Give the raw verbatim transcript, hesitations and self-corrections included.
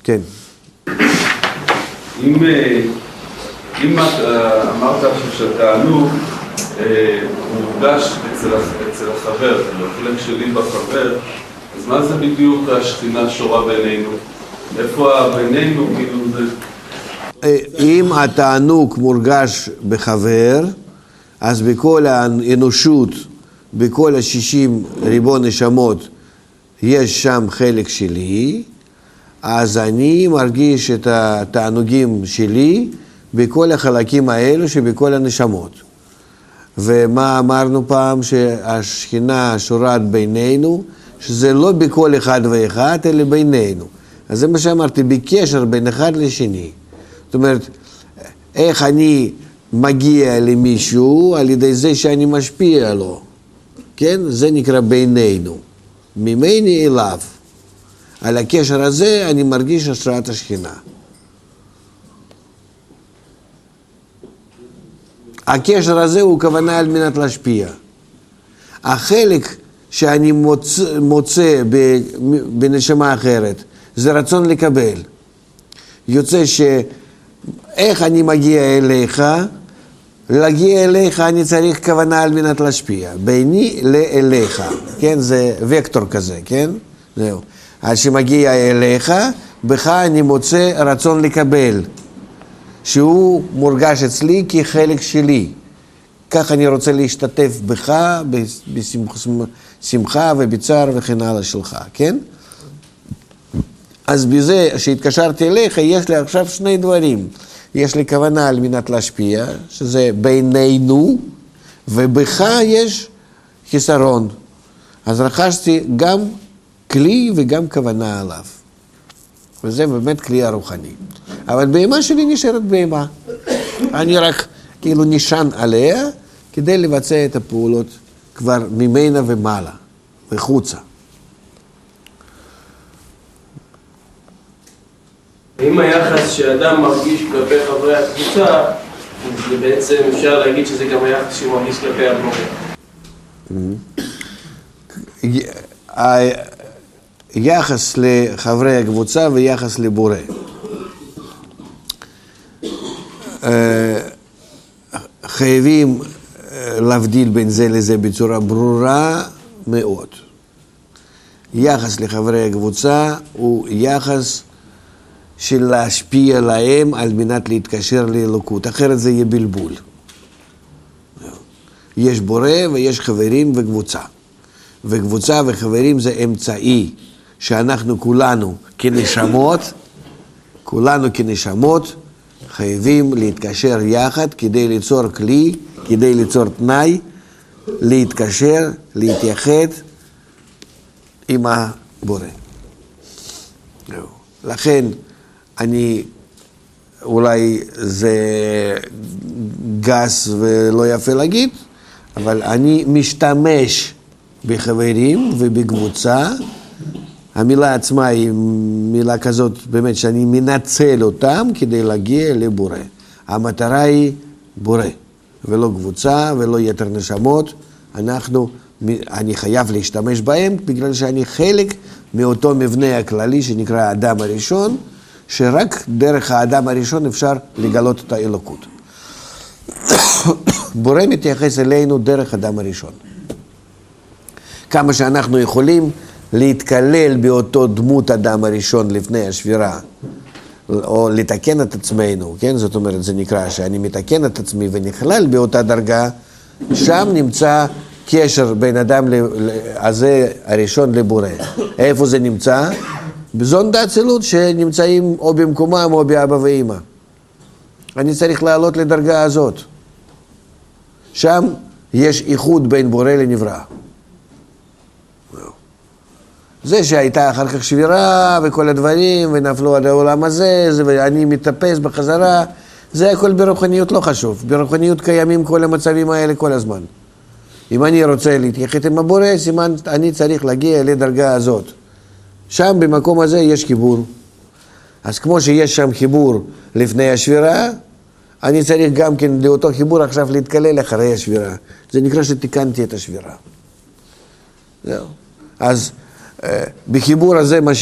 כן. אם, אם אמרת שהתענוג מורגש אצל, אצל החבר, החלק שלי בחבר, אז מה זה בדיוק השכינה שורה בינינו? איפה בינינו כאילו זה? אם התענוג מורגש בחבר, אז בכל האנושות, בכל השישים ריבון נשמות, יש שם חלק שלי, אז אני מרגיש את התענוגים שלי בכל החלקים האלו שבכל הנשמות. ומה אמרנו פעם? שהשכינה שורת בינינו, שזה לא בכל אחד ואחד, אלא בינינו. אז זה מה שאמרתי, בקשר בין אחד לשני. זאת אומרת, איך אני מגיע למישהו על ידי זה שאני משפיע לו. כן? זה נקרא בינינו. ממני אליו. על הקשר הזה אני מרגיש השראת השכינה. הקשר הזה הוא כוונה על מנת להשפיע. החלק שאני מוצא, מוצא בנשמה אחרת, זה רצון לקבל. יוצא שאיך אני מגיע אליך, להגיע אליך אני צריך כוונה על מנת להשפיע. ביני לאליך, כן? זה וקטור כזה, כן? זהו. אז שמגיע אליך, בך אני מוצא רצון לקבל. שהוא מורגש אצלי כחלק שלי. כך אני רוצה להשתתף בך, בשמחה ובצער וכן הלאה שלך, כן? אז בזה שהתקשרתי אליך, יש לי עכשיו שני דברים. יש לי כוונה על מנת להשפיע, שזה בינינו, ובך יש חיסרון. אז רכשתי גם כלי וגם כוונה עליו. וזה באמת כלי הרוחני. אבל בהמה שלי נשארת בהמה. אני רק כאילו נשען עליה כדי לבצע את הפעולות כבר ממנה ומעלה, וחוצה. אם היחס שאדם מרגיש כלפי חברי הקבוצה, זה בעצם אפשר להגיד שזה גם היחס שהוא מרגיש כלפי הבורא. יחס לחברי הקבוצה ויחס לבורא. חייבים להבדיל בין זה לזה בצורה ברורה מאוד. יחס לחברי הקבוצה הוא יחס של להשפיע להם על מנת להתקשר לאלוקות, אחרת זה יהיה בלבול. יש בורא ויש חברים וקבוצה. וקבוצה וחברים זה אמצעי שאנחנו כולנו כנשמות, כולנו כנשמות חייבים להתקשר יחד כדי ליצור כלי, כדי ליצור תנאי, להתקשר, להתייחד עם הבורא. לכן אני, אולי זה גס ולא יפה להגיד, אבל אני משתמש בחברים ובקבוצה. המילה עצמה היא מילה כזאת באמת שאני מנצל אותם כדי להגיע לבורא. המטרה היא בורא, ולא קבוצה ולא יתר נשמות. אנחנו, אני חייב להשתמש בהם בגלל שאני חלק מאותו מבנה הכללי שנקרא האדם הראשון, שרק דרך האדם הראשון אפשר לגלות את האלוקות. בורא מתייחס אלינו דרך האדם הראשון. כמה שאנחנו יכולים להתקלל באותו דמות אדם הראשון לפני השבירה, או לתקן את עצמנו, כן? זאת אומרת, זה נקרא שאני מתקן את עצמי ונכלל באותה דרגה, שם נמצא קשר בין אדם הזה הראשון לבורא. איפה זה נמצא? בזון דאצילות שנמצאים או במקומם או באבא ואמא. אני צריך לעלות לדרגה הזאת. שם יש איחוד בין בורא לנברא. זה שהייתה אחר כך שבירה וכל הדברים ונפלו עד העולם הזה ואני מטפס בחזרה, זה הכל ברוחניות לא חשוב. ברוחניות קיימים כל המצבים האלה כל הזמן. אם אני רוצה להתייחד עם הבורא, סימן אני צריך להגיע לדרגה הזאת. שם במקום הזה יש חיבור. אז כמו שיש שם חיבור לפני השבירה, אני צריך גם כן לאותו חיבור עכשיו להתקלל אחרי השבירה. זה נקרא שתיקנתי את השבירה. זהו. אז בחיבור הזה מה